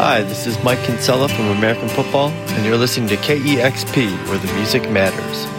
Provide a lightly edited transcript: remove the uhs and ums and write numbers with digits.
Hi, this is Mike Kinsella from American Football, and you're listening to KEXP, where the music matters.